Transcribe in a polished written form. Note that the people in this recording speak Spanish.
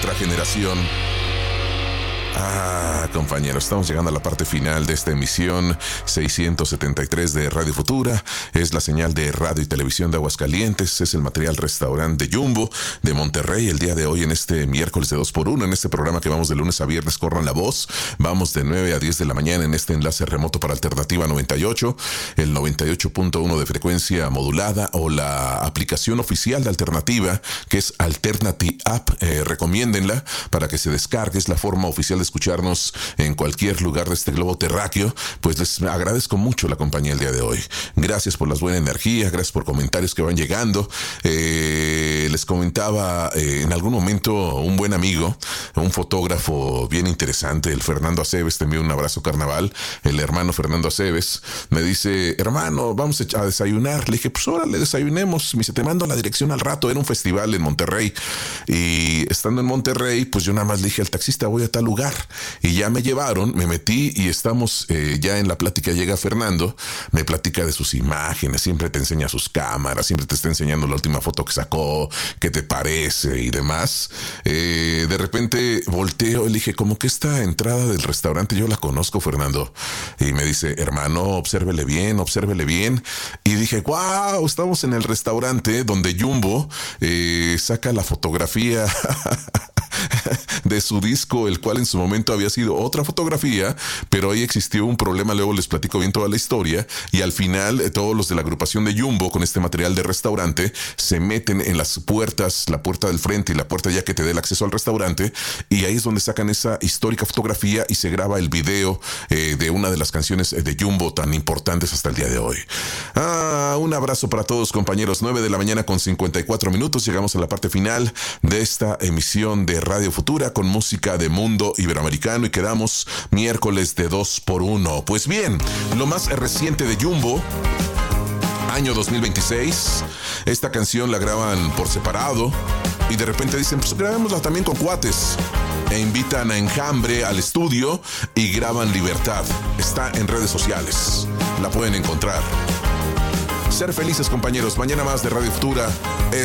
otra generación. Compañeros, estamos llegando a la parte final de esta emisión 673 de Radio Futura. Es la señal de radio y televisión de Aguascalientes. Es el material restaurante de Jumbo de Monterrey. El día de hoy, en este miércoles de 2x1, en este programa que vamos de lunes a viernes, corran la voz. Vamos de 9 a 10 de la mañana en este enlace remoto para Alternativa 98, el 98.1 de frecuencia modulada, o la aplicación oficial de Alternativa, que es Alternative App. Recomiéndenla para que se descargue. Es la forma oficial de escucharnos en cualquier lugar de este globo terráqueo. Pues les agradezco mucho la compañía el día de hoy. Gracias por las buenas energías, gracias por comentarios que van llegando. Les comentaba en algún momento un buen amigo, un fotógrafo bien interesante, el Fernando Aceves, te envío un abrazo carnaval, el hermano Fernando Aceves, me dice: hermano, vamos a desayunar. Le dije: pues órale, desayunemos. Me dice: te mando la dirección al rato. Era un festival en Monterrey, y estando en Monterrey, pues yo nada más le dije al taxista: voy a tal lugar. Y ya me llevaron, me metí y estamos ya en la plática. Llega Fernando, me platica de sus imágenes, siempre te enseña sus cámaras, siempre te está enseñando la última foto que sacó, qué te parece y demás. De repente volteo y le dije: como que esta entrada del restaurante yo la conozco, Fernando. Y me dice: hermano, obsérvele bien. Y dije: wow, estamos en el restaurante donde Jumbo saca la fotografía de su disco, el cual en su momento había sido otra fotografía, pero ahí existió un problema. Luego les platico bien toda la historia, y al final todos los de la agrupación de Jumbo con este material de restaurante se meten en las puertas, la puerta del frente y la puerta ya que te dé el acceso al restaurante, y ahí es donde sacan esa histórica fotografía y se graba el video de una de las canciones de Jumbo tan importantes hasta el día de hoy. Un abrazo para todos, compañeros. 9 de la mañana con 54 minutos. Llegamos a la parte final de esta emisión de Radio Futura con música de mundo iberoamericano, y quedamos miércoles de 2x1. Pues bien, lo más reciente de Jumbo, año 2026. Esta canción la graban por separado y de repente dicen: pues grabémosla también con cuates. E invitan a Enjambre al estudio y graban Libertad. Está en redes sociales, la pueden encontrar. Ser felices, compañeros. Mañana más de Radio Futura.